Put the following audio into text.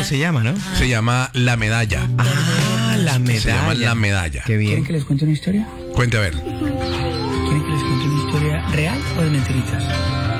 ¿Cómo se llama, no? Se llama La Medalla. Ah, La Medalla. Se llama La Medalla. Qué bien. ¿Quieren que les cuente una historia? Cuente a ver. ¿Quieren que les cuente una historia real o de mentiritas?